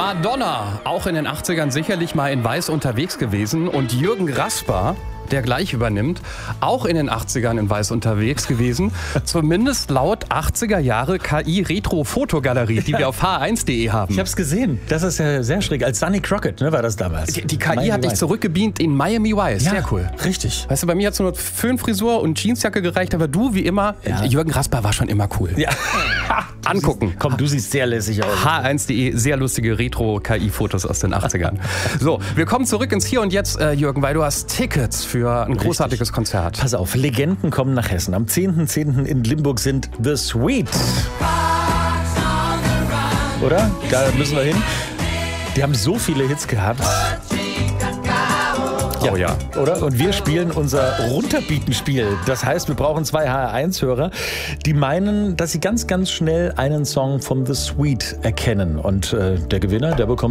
Madonna, auch in den 80ern sicherlich mal in Weiß unterwegs gewesen. Und Jürgen Rasper, der gleich übernimmt, auch in den 80ern in Weiß unterwegs gewesen. Zumindest laut 80er Jahre KI-Retro-Fotogalerie, die wir auf h1.de haben. Ich hab's gesehen. Das ist ja sehr schräg. Als Sonny Crockett, ne, war das damals. Die KI hat dich zurückgebeamt in Miami Vice. Ja, sehr cool. Richtig. Weißt du, bei mir hat es nur Föhnfrisur und Jeansjacke gereicht, aber du, wie immer, Ja. Jürgen Rasper war schon immer cool. Ja. Angucken. Komm, du siehst sehr lässig aus. h1.de, sehr lustige Retro-KI-Fotos aus den 80ern. So, wir kommen zurück ins Hier und Jetzt, Jürgen, weil du hast Tickets für ein großartiges Konzert. Pass auf, Legenden kommen nach Hessen. Am 10.10. in Limburg sind The Sweet. Oder? Da müssen wir hin. Die haben so viele Hits gehabt. Oh ja. Oder? Und wir spielen unser Runterbieten-Spiel. Das heißt, wir brauchen 2 HR1-Hörer, die meinen, dass sie ganz, ganz schnell einen Song von The Sweet erkennen. Und der Gewinner, der bekommt